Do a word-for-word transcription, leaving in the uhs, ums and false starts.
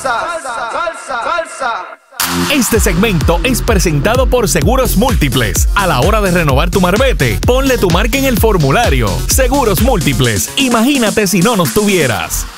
salsa, salsa, salsa. Este segmento es presentado por Seguros Múltiples. A la hora de renovar tu marbete, ponle tu marca en el formulario. Seguros Múltiples. Imagínate si no nos tuvieras.